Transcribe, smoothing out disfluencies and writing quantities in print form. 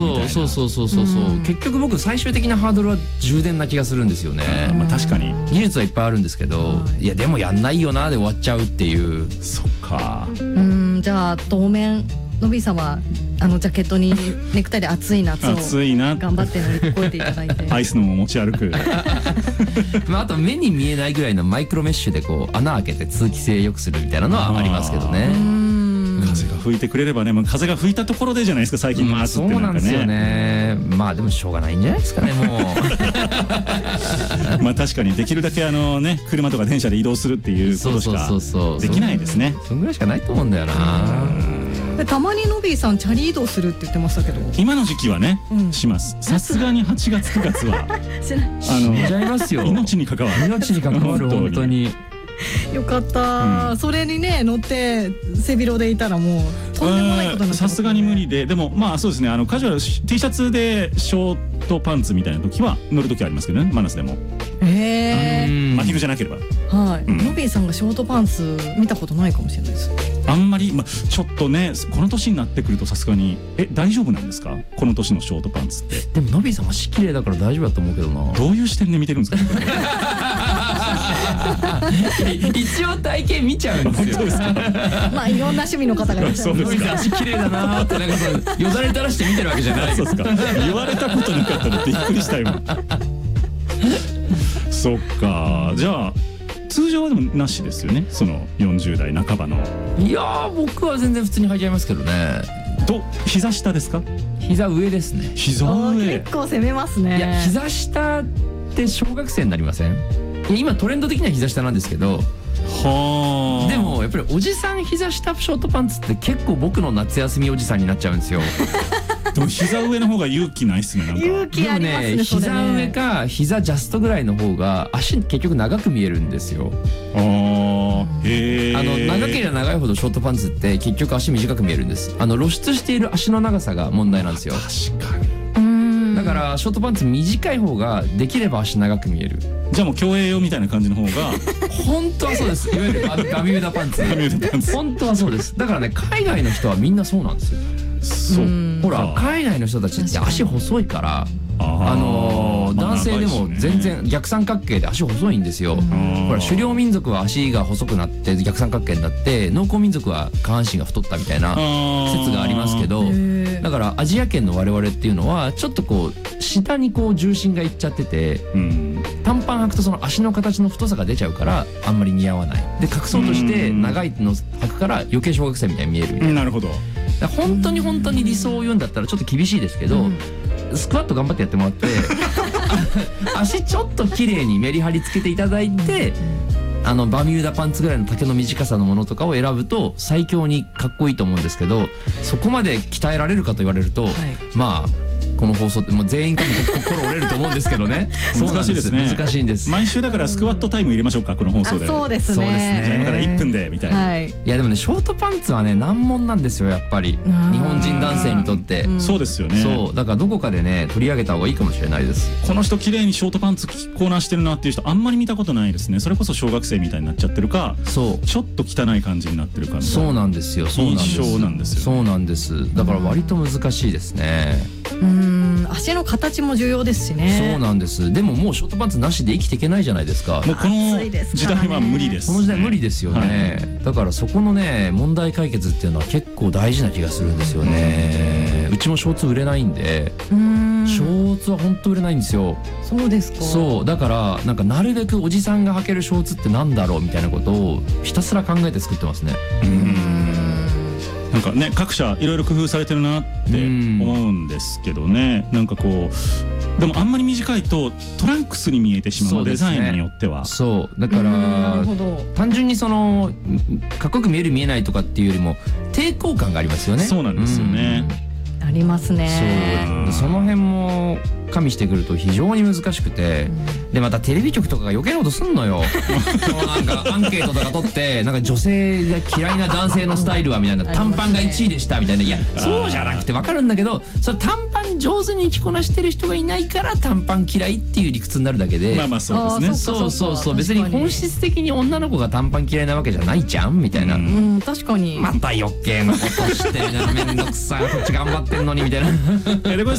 そう結局僕最終的なハードルは充電な気がするんですよね。 まあ確かに技術はいっぱいあるんですけど、いやでもやんないよなで終わっちゃうっていう。 そっか。 じゃあ当面のびーさんはジャケットにネクタイで暑い夏を頑張って乗り越えていただいてアイスのも持ち歩くあと目に見えないぐらいのマイクロメッシュでこう穴開けて通気性良くするみたいなのはありますけどね。 風が吹いてくれればね、風が吹いたところでじゃないですか最近の夏ってなんかね。 そうなんですよね。まあでもしょうがないんじゃないですかねもう。 まあ確かにできるだけ車とか電車で移動するっていうことしかできないですね。 そんぐらいしかないと思うんだよな。 たまにのびーさんチャリ移動するって言ってましたけど、 今の時期はね、します。さすがに8月9月は死んじゃいますよ。 命に関わる本当に。 よかった、それにね乗って背広でいたらもうとんでもないことになって。 さすがに無理で、でもまあそうですね、カジュアル T シャツでショートパンツみたいな時は乗る時ありますけどね、マナスでも。真昼じゃなければ。 のびーさんがショートパンツ見たことないかもしれないです。 あんまり、ちょっとねこの年になってくるとさすがに大丈夫なんですか、この年のショートパンツって。 でものびーさんは綺麗だから大丈夫だと思うけどな。 どういう視点で見てるんですか一応体型見ちゃうんですよ。 まあいろんな趣味の方がいらっしゃる。 のびーさん足綺麗だなってなんかよだれ垂らして見てるわけじゃない。 そうですか。言われたことなかったのびっくりした今。そっか。じゃあ通常はでもなしですよね、その40代半ばの。 いやー僕は全然普通に履いちゃいますけどね。 膝下ですか？ 膝上ですね。 膝上。 結構攻めますね。 いや膝下って小学生になりません？今トレンド的には膝下なんですけど、でもやっぱりおじさん膝下ショートパンツって結構僕の夏休みおじさんになっちゃうんですよ。 でも膝上の方が勇気ないっすね。なんか勇気ありますね。 膝上か膝ジャストぐらいの方が足結局長く見えるんですよ。 長ければ長いほどショートパンツって結局足短く見えるんです。露出している足の長さが問題なんですよ。 確かに。 だからショートパンツ短い方ができれば足長く見える。 じゃあもう競泳用みたいな感じの方が本当はそうです。いわゆるガミューダパンツ。本当はそうです。だからね、海外の人はみんなそうなんですよ。ほら海外の人たちって足細いから、男性でも全然逆三角形で足細いんですよ。ほら狩猟民族は足が細くなって逆三角形になって、農耕民族は下半身が太ったみたいな説がありますけど、だからアジア圏の我々っていうのはちょっとこう下にこう重心がいっちゃってて、短パン履くとその足の形の太さが出ちゃうからあんまり似合わない。で隠そうとして長いの履くから余計小学生みたいに見えるみたいな。 なるほど。 本当に理想を言うんだったらちょっと厳しいですけど、スクワット頑張ってやってもらって足ちょっと綺麗にメリハリつけていただいて、バミューダパンツぐらいの丈の短さのものとかを選ぶと最強にかっこいいと思うんですけど、そこまで鍛えられるかと言われると、まあこの放送ってもう全員かも心折れると思うんですけどね。 難しいですね。 難しいんです。 毎週だからスクワットタイム入れましょうか、この放送で。 そうですね。 じゃあ今から1分でみたいな。 いやでもね、ショートパンツはね難問なんですよ、やっぱり日本人男性にとって。 そうですよね。 そうだからどこかでね取り上げた方がいいかもしれないです。 この人綺麗にショートパンツコーナーしてるなっていう人あんまり見たことないですね。それこそ小学生みたいになっちゃってるか、ちょっと汚い感じになってる感じ。 そうなんですよ。 印象なんですよ。 そうなんです。だから割と難しいですね。 足の形も重要ですしね。 そうなんです。でももうショートパンツなしで生きていけないじゃないですか。 もうこの時代は無理です。 この時代無理ですよね。だからそこのね問題解決っていうのは結構大事な気がするんですよね。うちもショーツ売れないんで、ショーツは本当売れないんですよ。 そうですか。 そうだからなんかなるべくおじさんが履けるショーツってなんだろうみたいなことをひたすら考えて作ってますね。 なんかね、各社いろいろ工夫されてるなって思うんですけどね。なんかこうでもあんまり短いとトランクスに見えてしまう、デザインによっては。そうだから単純にそのかっこよく見える見えないとかっていうよりも抵抗感がありますよね。そうなんですよね。 ありますね。 その辺も加味してくると非常に難しくて、でまたテレビ局とかが余計なことすんのよ。なんかアンケートとか取ってなんか女性が嫌いな男性のスタイルはみたいな、短パンが1位でしたみたいな。いやそうじゃなくて分かるんだけど、それ短パン上手に着こなしてる人がいないから短パン嫌いっていう理屈になるだけで、まあまあそうですね。そう別に本質的に女の子が短パン嫌いなわけじゃないじゃんみたいな。 確かに。 また余計なことしてめんどくさい、こっち頑張ってんんのにみたいな。 でこれ